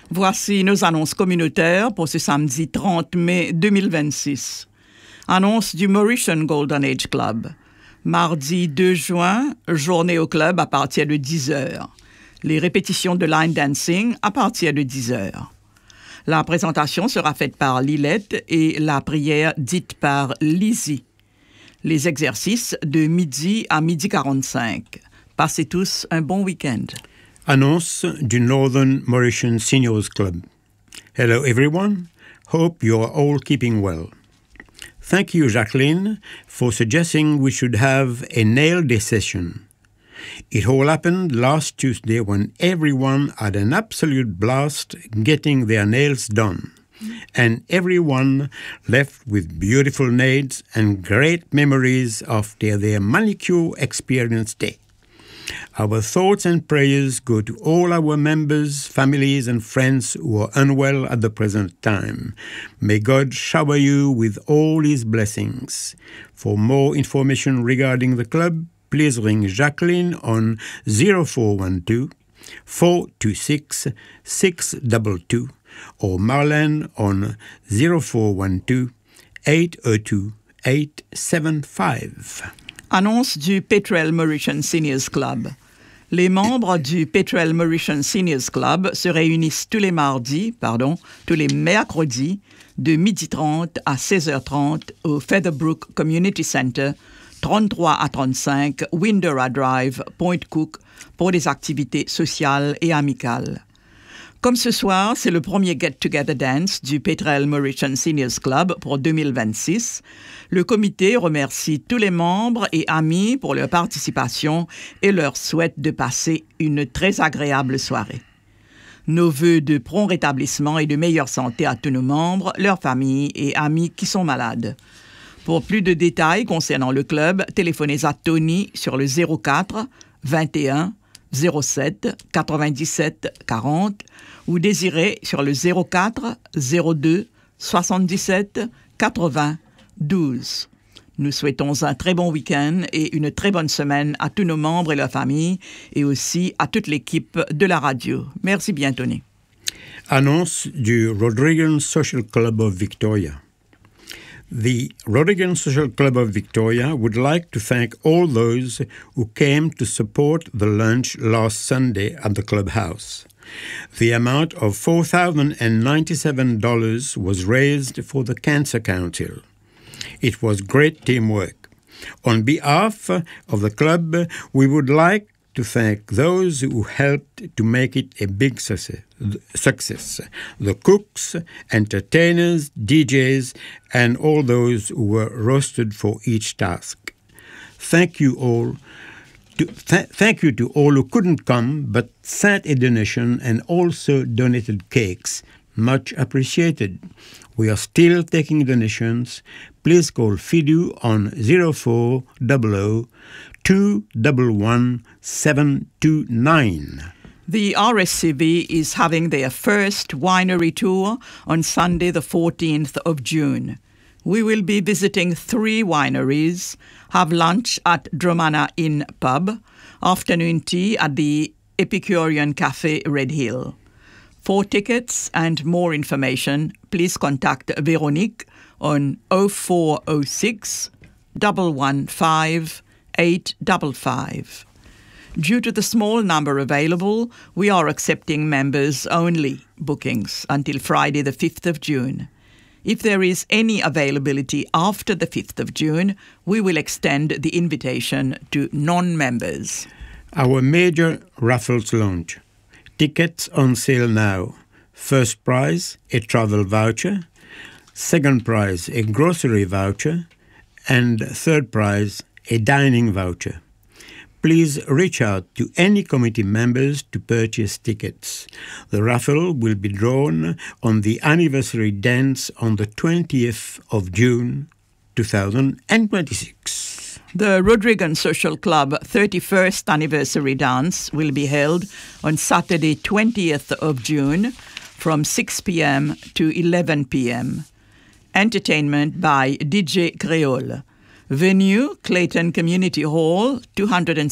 Voici nos annonces communautaires pour ce samedi 30 mai 2026. Annonce du Mauritian Golden Age Club. Mardi 2 juin, journée au club à partir de 10h. Les répétitions de line dancing à partir de 10h. La présentation sera faite par Lilette et la prière dite par Lizzie. Les exercices de midi à 12h45. Passez tous un bon week-end. Annonce du Northern Mauritian Seniors Club. Hello everyone, hope you are all keeping well. Thank you, Jacqueline, for suggesting we should have a nail day session. It all happened last Tuesday when everyone had an absolute blast getting their nails done, and everyone left with beautiful nails and great memories after their manicure experience day. Our thoughts and prayers go to all our members, families and friends who are unwell at the present time. May God shower you with all his blessings. For more information regarding the club, please ring Jacqueline on 0412 426 622 or Marlene on 0412 802 875. Annonce du Petrel Mauritian Seniors Club. Les membres du Petrel Mauritian Seniors Club se réunissent tous les mercredis de 12h30 à 16h30 au Featherbrook Community Center, 33 à 35 Windora Drive, Point Cook, pour des activités sociales et amicales. Comme ce soir, c'est le premier Get-Together Dance du Petrel Mauritian Seniors Club pour 2026. Le comité remercie tous les membres et amis pour leur participation et leur souhaite de passer une très agréable soirée. Nos vœux de prompt rétablissement et de meilleure santé à tous nos membres, leurs familles et amis qui sont malades. Pour plus de détails concernant le club, téléphonez à Tony sur le 04 21 07 97 40 ou Désiré sur le 04 02 77 80 12. Nous souhaitons un très bon week-end et une très bonne semaine à tous nos membres et leurs familles et aussi à toute l'équipe de la radio. Merci bien, Tony. Annonce du Rodrigan Social Club of Victoria. The Rodrigan Social Club of Victoria would like to thank all those who came to support the lunch last Sunday at the clubhouse. The amount of $4,097 was raised for the Cancer Council. It was great teamwork. On behalf of the club, we would like to thank those who helped to make it a big success. The cooks, entertainers, DJs, and all those who were rostered for each task. Thank you all. Thank you to all who couldn't come but sent a donation and also donated cakes. Much appreciated. We are still taking donations. Please call FIDU on 0400 211 729. The RSCB is having their first winery tour on Sunday the 14th of June. We will be visiting 3 wineries, have lunch at Dromana Inn Pub, afternoon tea at the Epicurean Cafe Red Hill. For tickets and more information, please contact Veronique on 0406 115 855. Due to the small number available, we are accepting members-only bookings until Friday the 5th of June. If there is any availability after the 5th of June, we will extend the invitation to non-members. Our major raffles launch. Tickets on sale now. First prize, a travel voucher. Second prize, a grocery voucher. And third prize, a dining voucher. Please reach out to any committee members to purchase tickets. The raffle will be drawn on the anniversary dance on the 20th of June, 2026. The Rodrigan Social Club 31st anniversary dance will be held on Saturday 20th of June from 6 p.m. to 11 p.m. Entertainment by DJ Creole. Venue, Clayton Community Hall,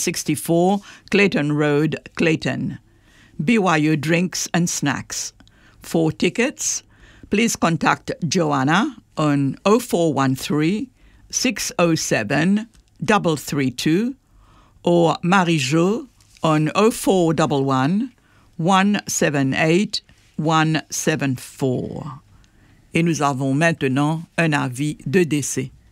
264 Clayton Road, Clayton. BYU drinks and snacks. For tickets, please contact Joanna on 0413 607 332 or Marie-Jo on 0411 178 174. Et nous avons maintenant un avis de décès.